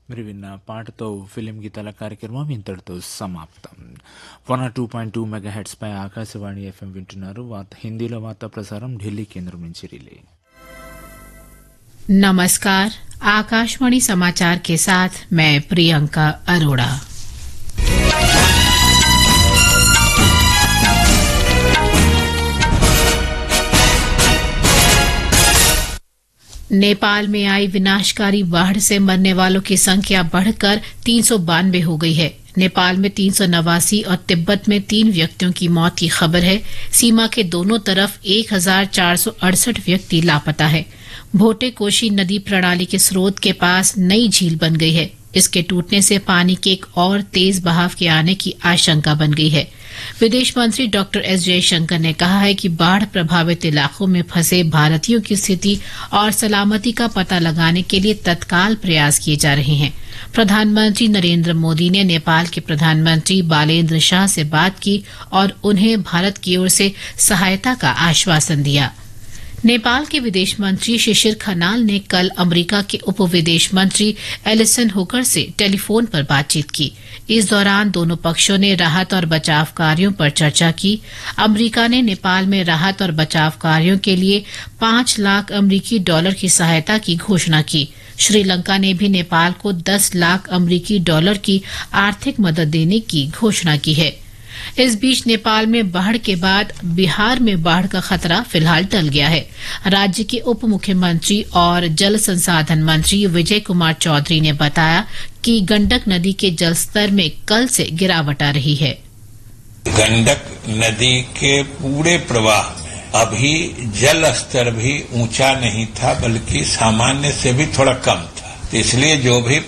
మీరు విన్న పాటతో ఫిలిం గీతాల కార్యక్రమం ఇంతటితో సమాప్తం. 102.2 మెగాహెర్ట్జ్ పై ఆకాశవాణి FM వింటున్నారు. హిందీలో వార్తా ప్రసారం ఢిల్లీ కేంద్రం నుంచి రిలే. नमस्कार, आकाशवाणी समाचार के साथ मैं प्रियंका अरोड़ा। नेपाल में आई विनाशकारी बाढ़ से मरने वालों की संख्या बढ़कर 392 हो गई है। नेपाल में 389 और तिब्बत में 3 व्यक्तियों की मौत की खबर है। सीमा के दोनों तरफ 1468 व्यक्ति लापता है। भोटे कोशी नदी प्रणाली के स्रोत के पास नई झील बन गई है। इसके टूटने से पानी के एक और तेज बहाव के आने की आशंका बन गई है। विदेश मंत्री डॉक्टर एस जयशंकर ने कहा है कि बाढ़ प्रभावित इलाकों में फंसे भारतीयों की स्थिति और सलामती का पता लगाने के लिए तत्काल प्रयास किए जा रहे हैं। प्रधानमंत्री नरेंद्र मोदी ने नेपाल के प्रधानमंत्री बालेन्द्र शाह से बात की और उन्हें भारत की ओर से सहायता का आश्वासन दिया। नेपाल के विदेश मंत्री शिशिर खनाल ने कल अमेरिका के उप विदेश मंत्री एलिसन हुकर से टेलीफोन पर बातचीत की। इस दौरान दोनों पक्षों ने राहत और बचाव कार्यों पर चर्चा की। अमेरिका ने नेपाल में राहत और बचाव कार्यों के लिए $5 लाख अमेरिकी की सहायता की घोषणा की। श्रीलंका ने भी नेपाल को $10 लाख अमेरिकी की आर्थिक मदद देने की घोषणा की है। इस बीच नेपाल में बाढ़ के बाद बिहार में बाढ़ का खतरा फिलहाल टल गया है। राज्य के उप मुख्यमंत्री और जल संसाधन मंत्री विजय कुमार चौधरी ने बताया कि गंडक नदी के जलस्तर में कल से गिरावट आ रही है। गंडक नदी के पूरे प्रवाह में अभी जल स्तर भी ऊंचा नहीं था, बल्कि सामान्य से भी थोड़ा कम था। इसलिए जो भी